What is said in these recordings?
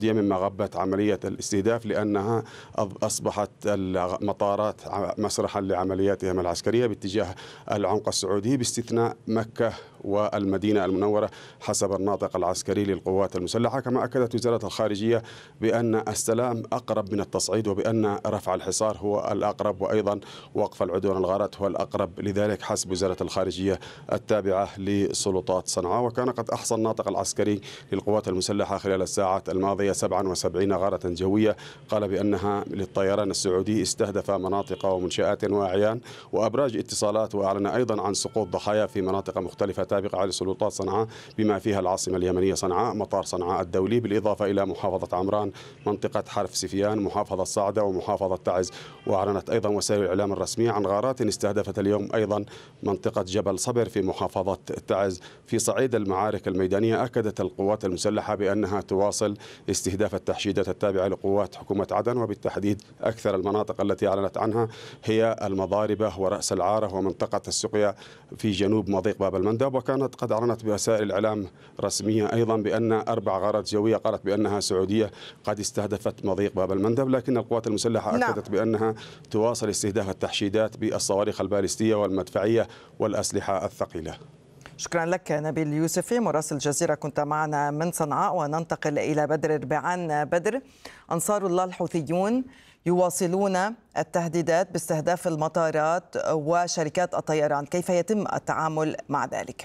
مما غبت عملية الاستهداف، لأنها أصبحت المطارات مسرحا لعملياتهم العسكرية باتجاه العمق السعودي باستثناء مكة والمدينة المنورة حسب الناطق العسكري للقوات المسلحة. كما أكدت وزارة الخارجية بأن السلام أقرب من التصعيد، وبأن رفع الحصار هو الأقرب، وأيضا وقف العدوان الغارات هو الأقرب لذلك حسب وزارة الخارجية التابعة لسلطات صنعاء. وكان قد أحصى الناطق العسكري للقوات المسلحة خلال الساعات الماضية 77 غارة جوية قال بأنها للطيران السعودي استهدف مناطق ومنشآت وأعيان وأبراج اتصالات، وأعلن أيضا عن سقوط ضحايا في مناطق مختلفة تابعة لسلطات صنعاء بما فيها العاصمة اليمنية صنعاء، مطار صنعاء الدولي، بالإضافة إلى محافظة عمران، منطقة حرف سفيان، محافظة صعدة، ومحافظة تعز. وأعلنت أيضا وسائل الإعلام الرسمية عن غارات استهدفت اليوم أيضا منطقة جبل صبر في محافظة تعز. في صعيد المعارك الميدانية أكدت القوات المسلحة بأنها تواصل استهداف التحشيدات التابعة لقوات حكومة عدن، وبالتحديد أكثر المناطق التي أعلنت عنها هي المضاربة ورأس العارة ومنطقة السقيا في جنوب مضيق باب المندب. وكانت قد أعلنت بوسائل الإعلام الرسمية أيضا بأن 4 غارات جوية قالت بأنها سعودية قد استهدفت مضيق باب المندب، لكن القوات المسلحة أكدت بأنها تواصل استهداف التحشيدات بالصواريخ البالستية والمدفعية والأسلحة الثقيلة. شكرا لك نبيل يوسفي مراسل الجزيرة، كنت معنا من صنعاء. وننتقل إلى بدر ربيعان. بدر، أنصار الله الحوثيون يواصلون التهديدات باستهداف المطارات وشركات الطيران، كيف يتم التعامل مع ذلك؟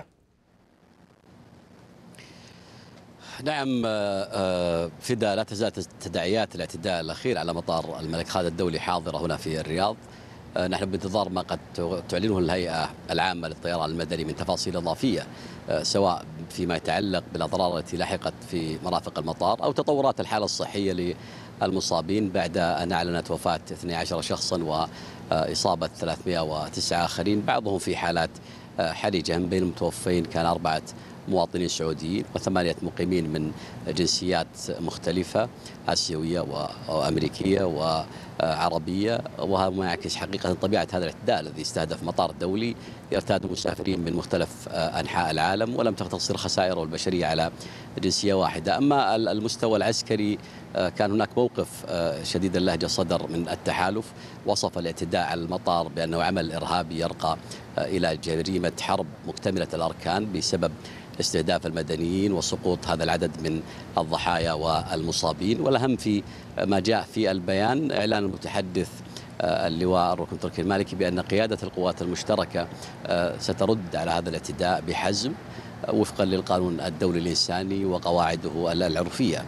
نعم فدا، لا تزال تداعيات الاعتداء الأخير على مطار الملك خالد الدولي حاضرة هنا في الرياض. نحن بانتظار ما قد تعلنه الهيئة العامة للطيران المدني من تفاصيل إضافية، سواء فيما يتعلق بالأضرار التي لحقت في مرافق المطار أو تطورات الحالة الصحية للمصابين بعد أن أعلنت وفاة 12 شخصا وإصابة 309 آخرين، بعضهم في حالات حرجة. من بين المتوفين كان 4 مواطنين سعوديين و8 مقيمين من جنسيات مختلفة آسيوية وأمريكية وعربية، وهذا ما يعكس حقيقة طبيعة هذا الاعتداء الذي استهدف مطار دولي يرتاد مسافرين من مختلف أنحاء العالم، ولم تقتصر خسائره البشرية على جنسية واحدة. أما المستوى العسكري، كان هناك موقف شديد اللهجة صدر من التحالف، وصف الاعتداء على المطار بأنه عمل إرهابي يرقى إلى جريمة حرب مكتملة الأركان بسبب استهداف المدنيين وسقوط هذا العدد من الضحايا والمصابين. والأهم في ما جاء في البيان إعلان المتحدث اللواء الركن تركي المالكي بأن قيادة القوات المشتركة سترد على هذا الاعتداء بحزم وفقا للقانون الدولي الإنساني وقواعده العرفية.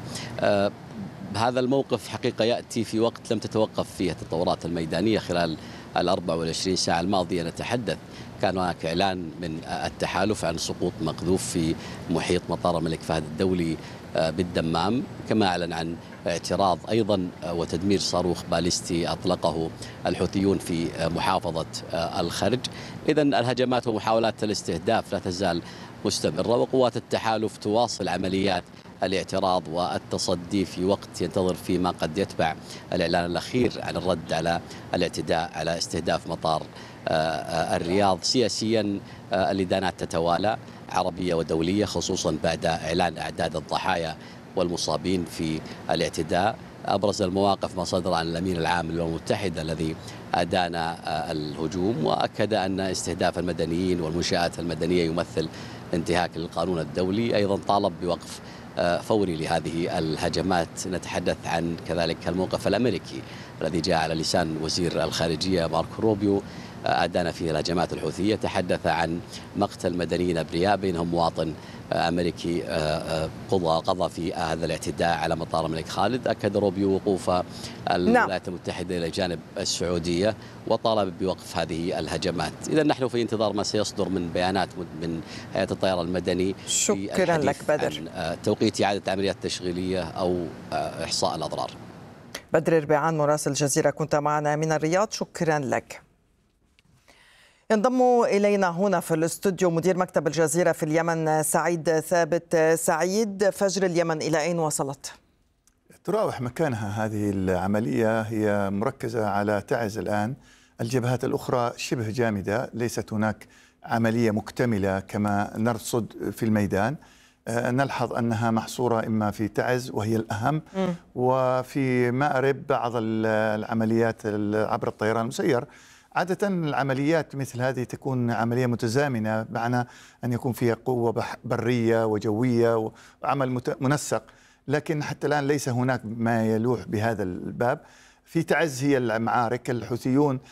هذا الموقف حقيقة يأتي في وقت لم تتوقف فيه التطورات الميدانية خلال 24 ساعة الماضية. نتحدث كان هناك إعلان من التحالف عن سقوط مقذوف في محيط مطار الملك فهد الدولي بالدمام، كما أعلن عن اعتراض أيضا وتدمير صاروخ باليستي أطلقه الحوثيون في محافظة الخرج. إذن الهجمات ومحاولات الاستهداف لا تزال مستمرة، وقوات التحالف تواصل عمليات الاعتراض والتصدي في وقت ينتظر فيه ما قد يتبع الإعلان الأخير عن الرد على الاعتداء على استهداف مطار الرياض. سياسيا الإدانات تتوالى عربية ودولية، خصوصا بعد إعلان أعداد الضحايا والمصابين في الاعتداء. أبرز المواقف ما صدر عن الأمين العام للأمم المتحدة الذي أدان الهجوم، وأكد أن استهداف المدنيين والمنشآت المدنية يمثل انتهاك للقانون الدولي. أيضا طالب بوقف فوري لهذه الهجمات. نتحدث عن كذلك الموقف الأمريكي الذي جاء على لسان وزير الخارجية ماركو روبيو، أدان فيه الهجمات الحوثية، تحدث عن مقتل مدنيين أبرياء بينهم مواطن أمريكي قضى في هذا الاعتداء على مطار الملك خالد. أكد روبيو وقوف الولايات المتحدة إلى جانب السعودية وطالب بوقف هذه الهجمات. إذا نحن في انتظار ما سيصدر من بيانات من هيئة الطيران المدني. شكرا لك بدر. عن توقيت إعادة عمليات تشغيلية أو إحصاء الأضرار. بدر ربيعان مراسل الجزيرة، كنت معنا من الرياض، شكرا لك. ينضم إلينا هنا في الاستوديو مدير مكتب الجزيرة في اليمن سعيد ثابت. سعيد، فجر اليمن إلى أين وصلت؟ تراوح مكانها هذه العملية، هي مركزة على تعز الآن. الجبهات الأخرى شبه جامدة، ليست هناك عملية مكتملة كما نرصد في الميدان. نلحظ أنها محصورة إما في تعز وهي الأهم، وفي مأرب بعض العمليات عبر الطيران المسير. عادة العمليات مثل هذه تكون عملية متزامنة، معنى أن يكون فيها قوة برية وجوية وعمل منسق، لكن حتى الآن ليس هناك ما يلوح بهذا الباب. في تعز هي المعارك، الحوثيون